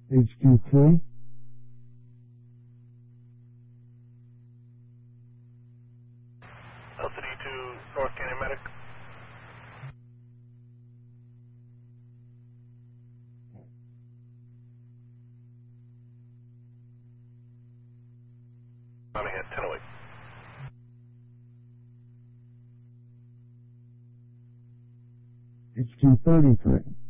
HQ3. LCD-2, North Canyon Medic. On ahead, 1008. HQ33.